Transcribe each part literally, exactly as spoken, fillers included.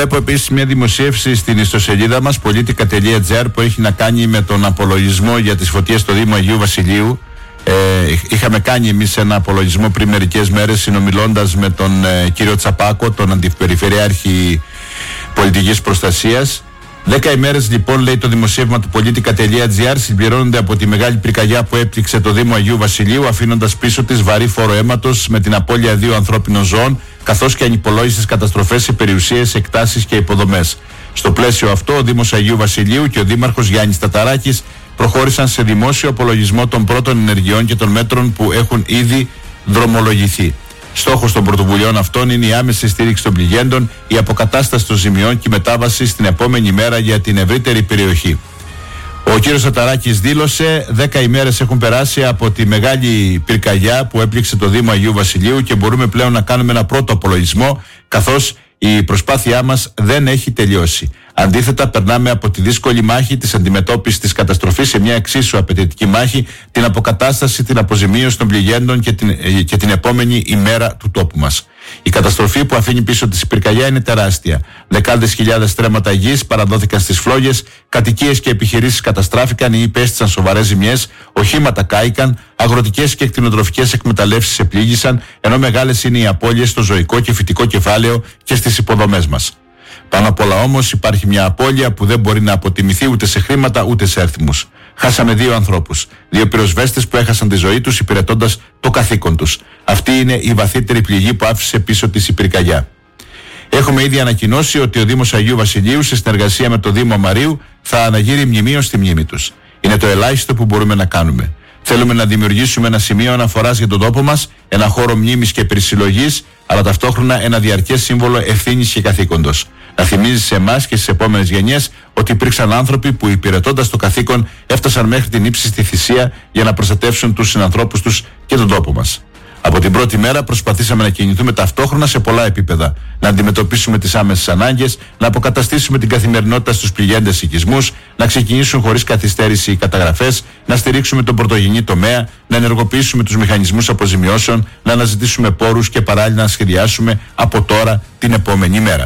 Βλέπω επίσης μια δημοσίευση στην ιστοσελίδα μας πολιτικά τελεία τζι άρ που έχει να κάνει με τον απολογισμό για τις φωτιές στο Δήμο Αγίου Βασιλείου. Ε, είχαμε κάνει εμείς ένα απολογισμό πριν μερικές μέρες συνομιλώντας με τον ε, κύριο Τσαπάκο, τον Αντιπεριφερειάρχη Πολιτικής Προστασίας. Δέκα ημέρες λοιπόν, λέει το δημοσίευμα του πολιτικά τελεία τζι άρ, συμπληρώνονται από τη μεγάλη πυρκαγιά που έπληξε το Δήμο Αγίου Βασιλείου, αφήνοντας πίσω της βαρύ φόρο αίματος με την απώλεια δύο ανθρώπινων ζώων, καθώς και ανυπολόγιστες καταστροφές σε περιουσίες, εκτάσεις και υποδομές. Στο πλαίσιο αυτό, ο Δήμος Αγίου Βασιλείου και ο Δήμαρχος Γιάννης Ταταράκης προχώρησαν σε δημόσιο απολογισμό των πρώτων ενεργειών και των μέτρων που έχουν ήδη δρομολογηθεί. Στόχος των πρωτοβουλειών αυτών είναι η άμεση στήριξη των πληγέντων, η αποκατάσταση των ζημιών και η μετάβαση στην επόμενη μέρα για την ευρύτερη περιοχή. Ο κύριος Ταταράκης δήλωσε: δέκα ημέρες έχουν περάσει από τη μεγάλη πυρκαγιά που έπληξε το Δήμο Αγίου Βασιλείου και μπορούμε πλέον να κάνουμε ένα πρώτο απολογισμό, καθώς η προσπάθειά μας δεν έχει τελειώσει. Αντίθετα, περνάμε από τη δύσκολη μάχη της αντιμετώπισης της καταστροφής σε μια εξίσου απαιτητική μάχη, την αποκατάσταση, την αποζημίωση των πληγέντων και την, και την επόμενη ημέρα του τόπου μας. Η καταστροφή που αφήνει πίσω της η πυρκαγιά είναι τεράστια. Δεκάδες χιλιάδες στρέμματα γης παραδόθηκαν στις φλόγες, κατοικίες και επιχειρήσεις καταστράφηκαν ή υπέστησαν σοβαρές ζημιές, οχήματα κάηκαν, αγροτικές και κτηνοτροφικές εκμεταλλεύσεις επλήγησαν, ενώ μεγάλες είναι οι απώλειες στο ζωικό και φυτικό κεφάλαιο και στις υποδομές μας. Πάνω απ' όλα όμως υπάρχει μια απώλεια που δεν μπορεί να αποτιμηθεί ούτε σε χρήματα ούτε σε αριθμούς. Χάσαμε δύο ανθρώπους, δύο πυροσβέστες που έχασαν τη ζωή τους υπηρετώντας το καθήκον τους. Αυτή είναι η βαθύτερη πληγή που άφησε πίσω της η πυρκαγιά. Έχουμε ήδη ανακοινώσει ότι ο Δήμος Αγίου Βασιλείου, σε συνεργασία με το Δήμο Αμαρίου, θα αναγείρει μνημείο στη μνήμη τους. Είναι το ελάχιστο που μπορούμε να κάνουμε. Θέλουμε να δημιουργήσουμε ένα σημείο αναφοράς για τον τόπο μας, ένα χώρο μνήμης και περισυλλογής, αλλά ταυτόχρονα ένα διαρκές σύμβολο ευθύνης και καθήκοντος. Να θυμίζει σε εμάς και στις επόμενες γενιές ότι υπήρξαν άνθρωποι που υπηρετώντας το καθήκον έφτασαν μέχρι την ύψιστη θυσία για να προστατεύσουν τους συνανθρώπους τους και τον τόπο μας. Από την πρώτη μέρα προσπαθήσαμε να κινηθούμε ταυτόχρονα σε πολλά επίπεδα. Να αντιμετωπίσουμε τις άμεσες ανάγκες, να αποκαταστήσουμε την καθημερινότητα στους πληγέντες οικισμούς, να ξεκινήσουν χωρίς καθυστέρηση οι καταγραφές, να στηρίξουμε τον πρωτογενή τομέα, να ενεργοποιήσουμε τους μηχανισμούς αποζημιώσεων, να αναζητήσουμε πόρους και παράλληλα να σχεδιάσουμε από τώρα την επόμενη μέρα.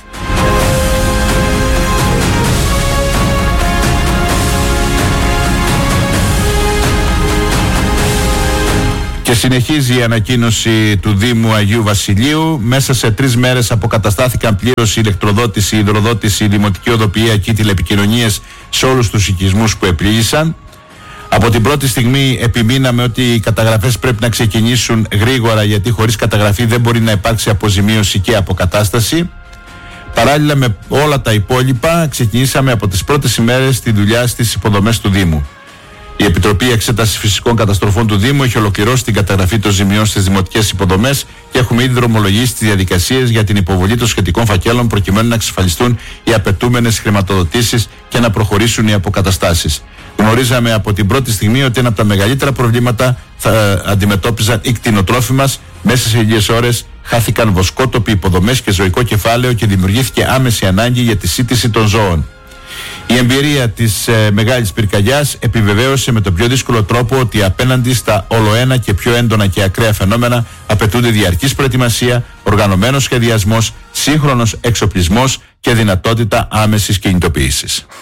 Και συνεχίζει η ανακοίνωση του Δήμου Αγίου Βασιλείου. Μέσα σε τρεις μέρες αποκαταστάθηκαν πλήρως η ηλεκτροδότηση, η υδροδότηση, η δημοτική οδοποιία και οι τηλεπικοινωνίες σε όλους τους οικισμούς που επλήγησαν. Από την πρώτη στιγμή επιμείναμε ότι οι καταγραφές πρέπει να ξεκινήσουν γρήγορα, γιατί χωρίς καταγραφή δεν μπορεί να υπάρξει αποζημίωση και αποκατάσταση. Παράλληλα με όλα τα υπόλοιπα, ξεκινήσαμε από τις πρώτες ημέρες τη δουλειά στις υποδομές του Δήμου. Η Επιτροπή Εξέτασης Φυσικών Καταστροφών του Δήμου έχει ολοκληρώσει την καταγραφή των ζημιών στις δημοτικές υποδομές και έχουμε ήδη δρομολογήσει τις διαδικασίες για την υποβολή των σχετικών φακέλων, προκειμένου να εξασφαλιστούν οι απαιτούμενες χρηματοδοτήσεις και να προχωρήσουν οι αποκαταστάσεις. Γνωρίζαμε από την πρώτη στιγμή ότι ένα από τα μεγαλύτερα προβλήματα θα αντιμετώπιζαν οι κτηνοτρόφοι μας. Μέσα σε λίγες ώρες χάθηκαν βοσκότοποι, υποδομές και ζωικό κεφάλαιο και δημιουργήθηκε άμεση ανάγκη για τη σύντηση των ζώων. Η εμπειρία της ε, μεγάλης πυρκαγιάς επιβεβαίωσε με τον πιο δύσκολο τρόπο ότι απέναντι στα ολοένα και πιο έντονα και ακραία φαινόμενα απαιτούνται διαρκής προετοιμασία, οργανωμένος σχεδιασμός, σύγχρονος εξοπλισμός και δυνατότητα άμεσης κινητοποίησης.